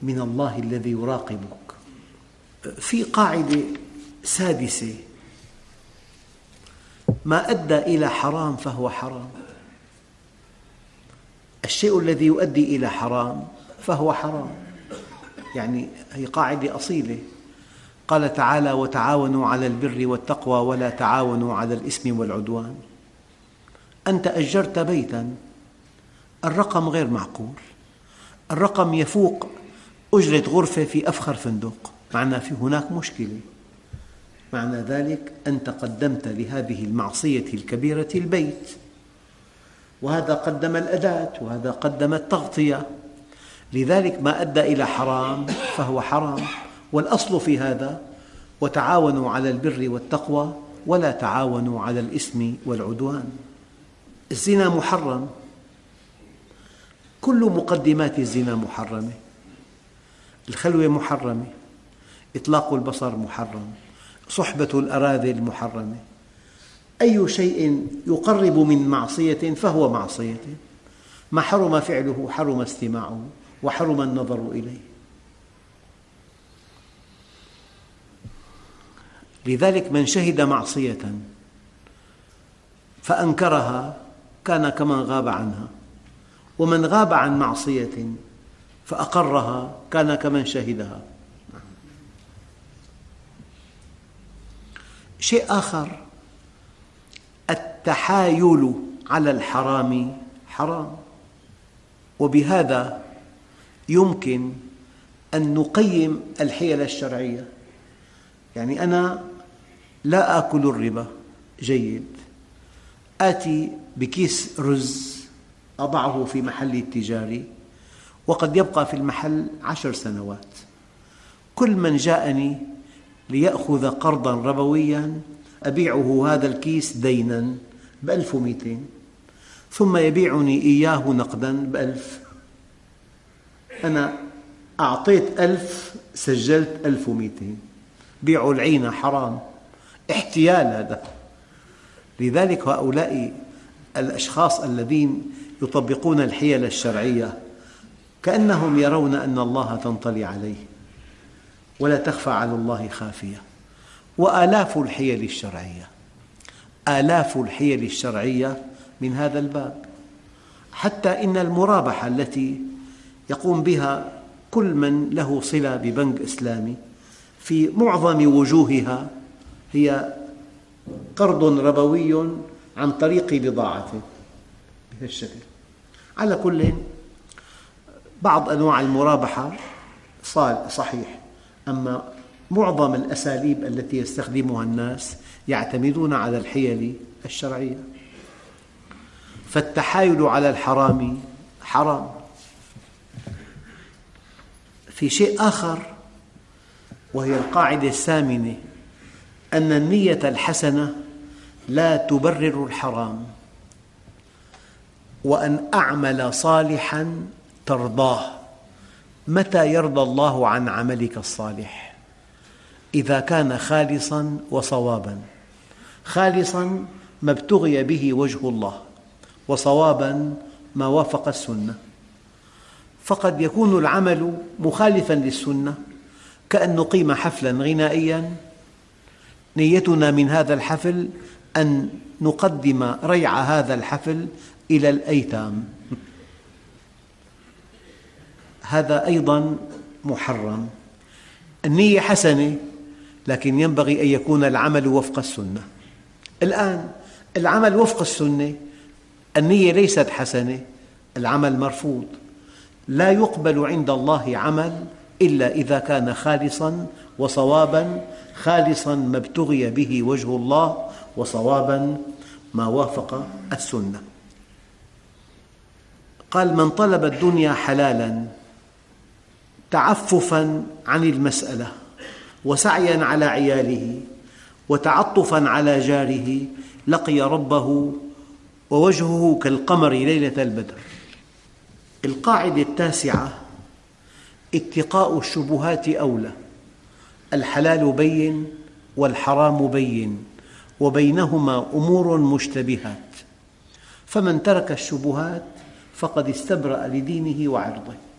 من الله الذي يراقبك. في قاعدة سادسة: ما أدى إلى حرام فهو حرام. الشيء الذي يؤدي إلى حرام فهو حرام، يعني هي قاعدة أصيلة. قال تعالى: وتعاونوا على البر والتقوى ولا تعاونوا على الإثم والعدوان. أنت أجرت بيتاً، الرقم غير معقول، الرقم يفوق أجرة غرفة في أفخر فندق، معنى في هناك مشكلة. معنى ذلك أنت قدمت لهذه المعصية الكبيرة البيت، وهذا قدم الأداة وهذا قدم التغطية. لذلك ما أدى إلى حرام فهو حرام. والأصل في هذا: وتعاونوا على البر والتقوى ولا تعاونوا على الإثم والعدوان. الزنا محرم، كل مقدمات الزنا محرمة. الخلوة محرمة، إطلاق البصر محرم، صحبة الأراذل محرمة. أي شيء يقرب من معصية فهو معصية. ما حرم فعله حرم استماعه وحرم النظر إليه. لذلك من شهد معصية فأنكرها كان كمن غاب عنها، ومن غاب عن معصية فأقرها كان كمن شهدها. شيء آخر: التحايل على الحرام حرام، وبهذا يمكن أن نقيم الحيل الشرعية. يعني أنا لا آكل الربا، جيد، آتي بكيس رز أضعه في محلي التجاري وقد يبقى في المحل 10 سنوات. كل من جاءني ليأخذ قرضاً ربوياً أبيعه هذا الكيس ديناً ب1200، ثم يبيعني إياه نقداً ب1000. أنا أعطيت 1000 سجلت 1200. بيع العين حرام، احتيال هذا. لذلك هؤلاء الأشخاص الذين يطبقون الحيل الشرعية كأنهم يرون أن الله تنطلي عليه ولا تخفى على الله خافية. وآلاف الحيل الشرعية، آلاف الحيل الشرعية من هذا الباب. حتى إن المرابحة التي يقوم بها كل من له صلة ببنك إسلامي في معظم وجوهها هي قرض ربوي عن طريق بضاعته بهذا الشكل. على كل، بعض أنواع المرابحة صحيح، أما معظم الأساليب التي يستخدمها الناس يعتمدون على الحيل الشرعية. فالتحايل على الحرام حرام. في شيء آخر، وهي القاعدة الثامنة: أن النية الحسنة لا تبرر الحرام، وأن أعمل صالحاً ترضاه. متى يرضى الله عن عملك الصالح؟ إذا كان خالصاً وصواباً. خالصاً ما ابتغي به وجه الله، وصواباً ما وافق السنة. فقد يكون العمل مخالفاً للسنة، كأن نقيم حفلاً غنائياً نيتنا من هذا الحفل أن نقدم ريع هذا الحفل إلى الأيتام، هذا أيضاً محرم. النية حسنة، لكن ينبغي أن يكون العمل وفق السنة. الآن العمل وفق السنة، النية ليست حسنة، العمل مرفوض. لا يقبل عند الله عمل إلا إذا كان خالصاً وصواباً. خالصاً ما ابتغي به وجه الله، وصواباً ما وافق السنة. قال: من طلب الدنيا حلالاً تعففاً عن المسألة وسعياً على عياله وتعطفاً على جاره لقي ربه ووجهه كالقمر ليلة البدر. القاعدة التاسعة: اتقاء الشبهات أولى. الحلال بين والحرام بين، وبينهما أمور مشتبهات، فمن ترك الشبهات فقد استبرأ لدينه وعرضه.